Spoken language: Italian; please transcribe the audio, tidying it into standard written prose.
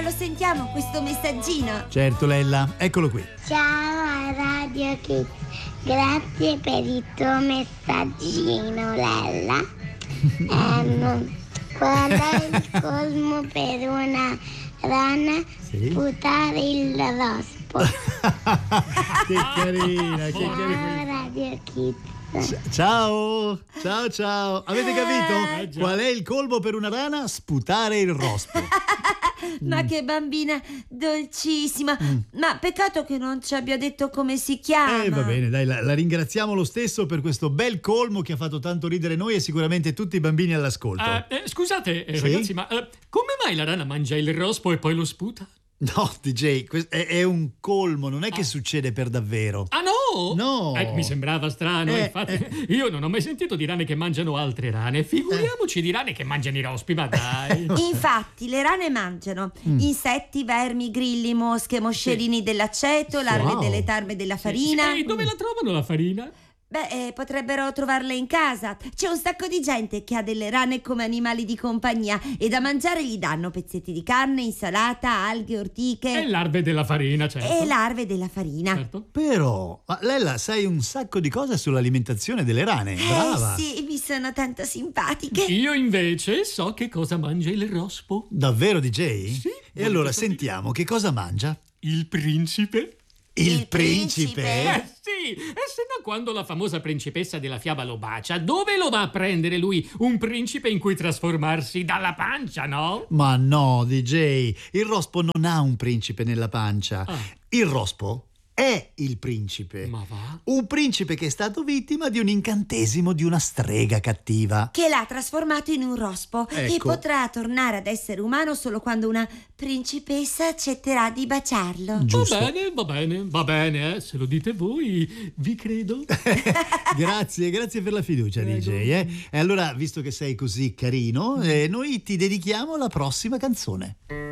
lo sentiamo questo messaggino? Certo, Lella, eccolo qui. Ciao a Radio Kids, grazie per il tuo messaggino, Lella. Qual è il colmo per una rana? Sì? Sputare il rospo. Che carina, che Ciao carina. Radio Kids. Ciao. Avete capito? Qual è il colmo per una rana? Sputare il rospo. Ma che bambina dolcissima. Ma peccato che non ci abbia detto come si chiama. Va bene, dai, la ringraziamo lo stesso per questo bel colmo che ha fatto tanto ridere noi e sicuramente tutti i bambini all'ascolto. Scusate, Sì? ragazzi, ma come mai la rana mangia il rospo e poi lo sputa? No, DJ, è un colmo, non è che succede per davvero. Ah no? No. Mi sembrava strano, infatti io non ho mai sentito di rane che mangiano altre rane, figuriamoci di rane che mangiano i rospi, ma dai. Infatti le rane mangiano insetti, vermi, grilli, mosche, moscerini dell'aceto, larve Wow. delle tarme della farina. E dove la trovano la farina? Beh, potrebbero trovarle in casa. C'è un sacco di gente che ha delle rane come animali di compagnia e da mangiare gli danno pezzetti di carne, insalata, alghe, ortiche E larve della farina, certo. e larve della farina. Certo. Però, ma Lella, sai un sacco di cose sull'alimentazione delle rane. Brava. Sì, mi sono tanto simpatiche. Io invece so che cosa mangia il rospo. Davvero, DJ? Sì, E allora molto sentiamo che cosa mangia. Il principe? Il principe? Sì, e se no quando la famosa principessa della fiaba lo bacia, dove lo va a prendere lui? Un principe in cui trasformarsi dalla pancia, no? Ma no, DJ, il rospo non ha un principe nella pancia. Il rospo è il principe. Ma va? Un principe che è stato vittima di un incantesimo di una strega cattiva. Che l'ha trasformato in un rospo e Ecco. potrà tornare ad essere umano solo quando una principessa accetterà di baciarlo. Giusto. Va bene, se lo dite voi, vi credo. Grazie per la fiducia, Prego. DJ. E allora, visto che sei così carino, noi ti dedichiamo la prossima canzone.